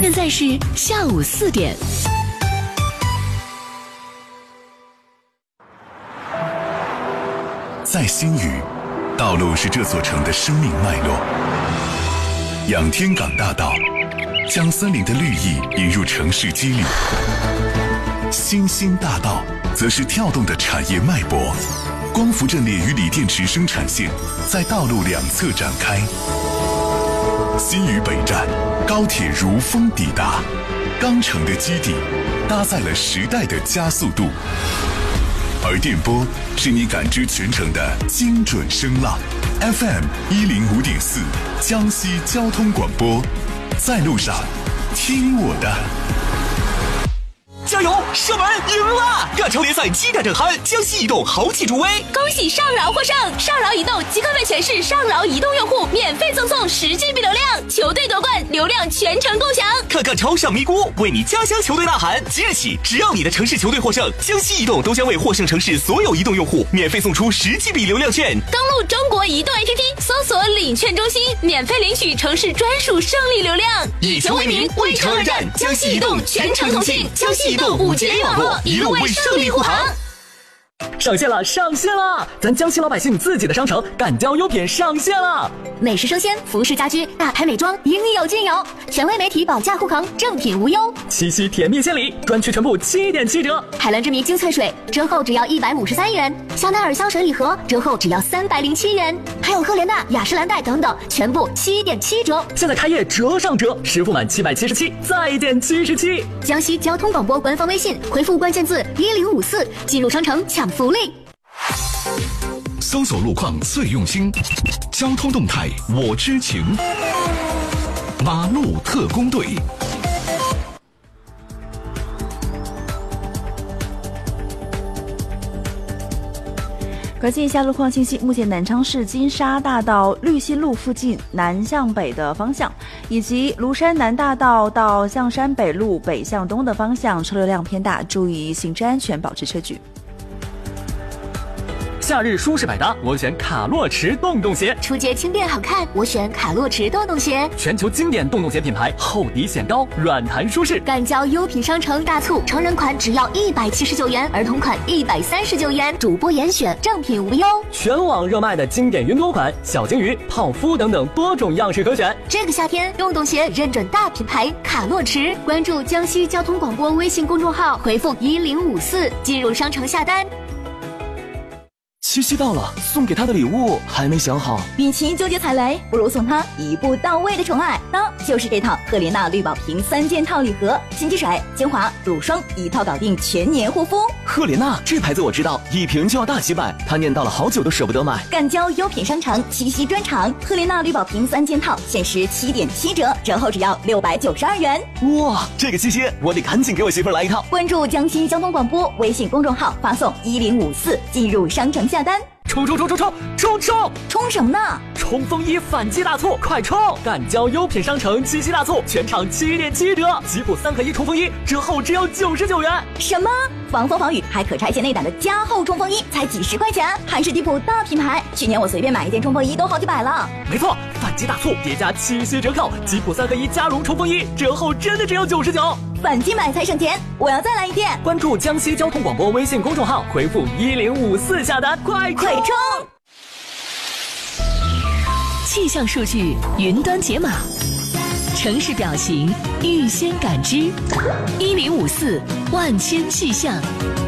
门赛事下午4点。 在新余，道路是这座城的生命脉络。仰天港大道将森林的绿意引入城市肌理，新兴大道则是跳动的产业脉搏。光伏阵列与锂电池生产线在道路两侧展开。新余北站，高铁如风抵达，钢城的基底搭载了时代的加速度。而电波是你感知全城的精准声浪 ，FM 105.4，江西交通广播，在路上听我的。 加油！射门赢了！亚超联赛激战正酣，江西移动豪气助威， 恭喜上饶获胜！上饶移动即刻为全市上饶移动用户免费赠送10GB 流量，球队夺冠，流量全程共享。 看看超上咪咕，为你家乡球队呐喊！即日起，只要你的城市球队获胜，江西移动都将为获胜城市所有移动用户免费送出10GB 流量券。 登录中国移动 APP， 搜索领券中心，免费领取城市专属胜利流量。 以球为名，为城而战，江西移动全程同庆，江西移动5G 联网络，一路为胜利护航。 上线了！咱江西老百姓自己的商城敢交优品上线了！ 美食生鲜、服饰家居、大牌美妆应有尽有，权威媒体保价护航，正品无忧。 七夕甜蜜献礼，专区全部7.7折。 海蓝之谜精粹水折后只要153元，香奈儿香水礼盒折后只要307元，还有赫莲娜、雅诗兰黛等等，全部7.7折。 现在开业折上折，实付满777再减77。 江西交通广播官方微信回复关键字1054，进入商城抢福利。 搜索路况最用心，交通动态我知情。马路特工队。 关心一下路况信息，目前南昌市金沙大道绿溪路附近南向北的方向，以及庐山南大道到象山北路北向东的方向车流量偏大，注意行车安全，保持车距。 夏日舒适百搭，我选卡洛驰洞洞鞋； 初节轻便好看，我选卡洛驰洞洞鞋。 全球经典洞洞鞋品牌，厚底显高，软弹舒适。 敢交优品商城大促，成人款只要179元，儿童款139元，主播严选，正品无忧。 全网热卖的经典云朵款，小金鱼、泡芙等等多种样式可选。 这个夏天，洞洞鞋认准大品牌卡洛驰，关注江西交通广播微信公众号，回复1054进入商城下单。 七夕到了，送给他的礼物还没想好。 与其纠结踩雷，不如送他一步到位的宠爱，那就是这套赫莲娜绿宝瓶3件套礼盒，心机水、精华、乳霜一套搞定全年护肤。 赫莲娜这牌子我知道，一瓶就要大几百，他念叨了好久都舍不得买。 敢交优品商城七夕专场，赫莲娜绿宝瓶3件套限时7.7折，折后只要692元。 哇，这个七夕我得赶紧给我媳妇来一套。 关注江西交通广播微信公众号，发送1054进入商城下单。 冲！冲什么呢？冲锋衣反击大促，快冲！敢交优品商城七夕大促，全场7.7折，吉普3合1冲锋衣折后只要99元。 什么？防风防雨还可拆卸内胆的加厚冲锋衣才几十块钱，还是迪普大品牌。去年我随便买一件冲锋衣都好几百了。 没错，反击大促叠加七夕折扣，吉普3合1加绒冲锋衣折后真的只有99。 反击买才省钱，我要再来一件。 关注江西交通广播微信公众号，回复1054下单，快冲！ 气象数据云端解码，城市表情预先感知，1054万千气象。